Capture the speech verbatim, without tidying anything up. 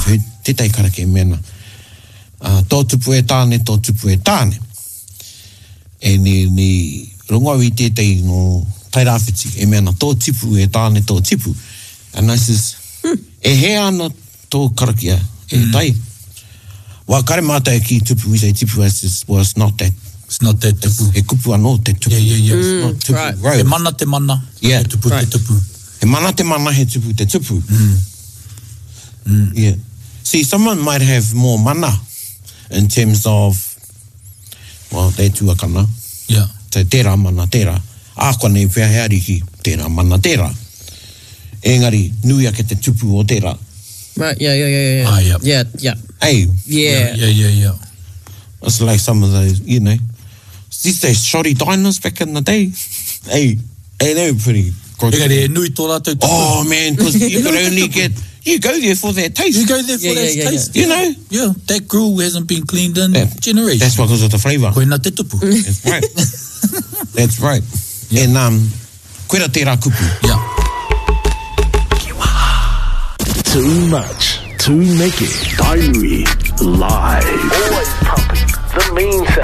of he, te tai karake mena. Uh, tō tupu e tāne, tō tupu e tāne. E ni, ni rongowi te tei no tai rāwhiti, e mena tō tipu e tāne, tō tipu. And I says, hmm. e he ana tō karakia, e mm. tai. Wa kare mātai ki tupu, we say tipu, I says, well, it's not that. It's not that tupu. E kupu anō te tupu. Yeah, yeah, yeah. It's Mm, not tupu. right. Right. He mana te mana, Yeah. he tupu Right. te tupu. He mana te mana, he tupu te tupu. Mm. Mm. Yeah. See, someone might have more mana in terms of, well, they tuakana. Yeah. Te tērā mana, tērā. Ākua nei pia he ariki, tērā mana, tērā. Engari, nui ake te tupu o tērā. Right, yeah, yeah, yeah, yeah. Ah, yeah. Yeah, yeah. Hey, Yeah. Yeah, yeah, yeah. it's like some of those, you know, these days shoddy diners back in the day. Hey, hey, they were pretty good. Engari, e nui tō rātou tupu. Oh, man, because you could only get, you go there for that taste. You go there for Yeah, that yeah, yeah, taste. yeah. You know? Yeah, that grill hasn't been cleaned in Yeah. generations. That's because of the flavour. Koe nā te tupu. That's right. That's right. Yeah. And, um, koera tērā kupu. Yeah. Too much, too naked. Tainui live. Always pumping the mean sound.